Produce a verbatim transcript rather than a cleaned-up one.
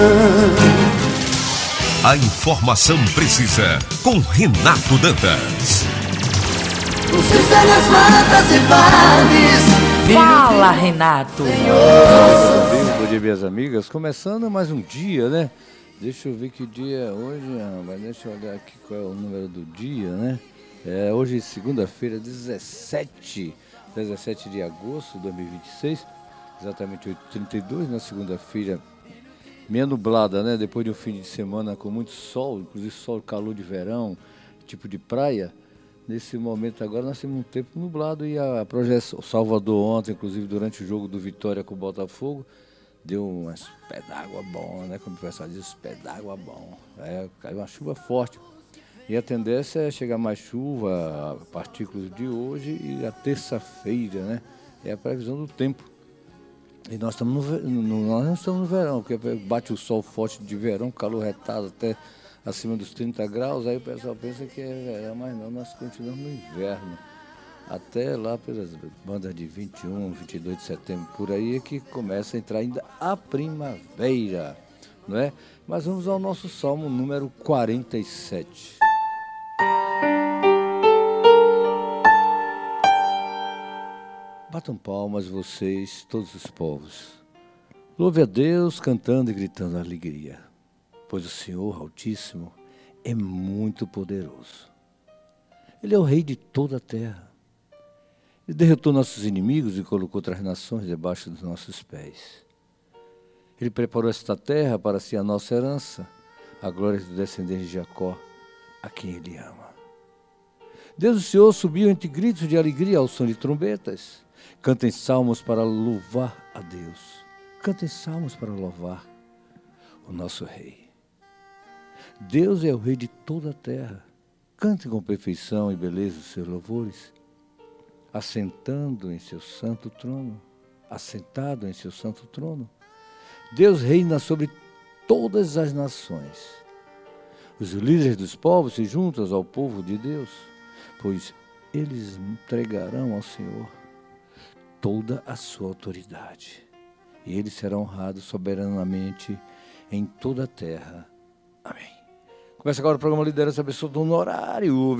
A informação precisa com Renato Dantas. Fala, Renato. Bom dia, minhas amigas. Começando mais um dia, né? Deixa eu ver que dia é hoje, mas deixa eu olhar aqui qual é o número do dia, né? É, hoje, segunda-feira, dezessete, dezessete de agosto de dois mil e vinte e seis, exatamente oito e trinta e dois, na segunda-feira, meia nublada, né? Depois de um fim de semana com muito sol, inclusive sol, calor de verão, tipo de praia. Nesse momento agora nós temos um tempo nublado e a projeção, Salvador ontem, inclusive durante o jogo do Vitória com o Botafogo, deu umas pé d'água bom, né? Como o pessoal diz, pé d'água bom. É, caiu uma chuva forte. E a tendência é chegar mais chuva, partículas de hoje e a terça-feira, né? É a previsão do tempo. E nós, estamos no, no, nós não estamos no verão, porque bate o sol forte de verão, calor retado até acima dos trinta graus, aí o pessoal pensa que é verão, mas não, nós continuamos no inverno. Até lá pelas bandas de vinte e um, vinte e dois de setembro, por aí é que começa a entrar ainda a primavera, não é? Mas vamos ao nosso salmo número quarenta e sete. Batam palmas vocês, todos os povos. Louve a Deus cantando e gritando alegria, pois o Senhor Altíssimo é muito poderoso. Ele é o Rei de toda a terra. Ele derrotou nossos inimigos e colocou outras nações debaixo dos nossos pés. Ele preparou esta terra para ser a nossa herança, a glória do descendente de Jacó, a quem Ele ama. Deus o Senhor subiu entre gritos de alegria ao som de trombetas. Cantem salmos para louvar a Deus. Cantem salmos para louvar o nosso Rei. Deus é o Rei de toda a terra. Cantem com perfeição e beleza os seus louvores. Assentando em seu santo trono. Assentado em seu santo trono. Deus reina sobre todas as nações. Os líderes dos povos se juntam ao povo de Deus, pois eles entregarão ao Senhor toda a sua autoridade. E ele será honrado soberanamente em toda a terra. Amém. Começa agora o programa Liderança Absoluta no horário.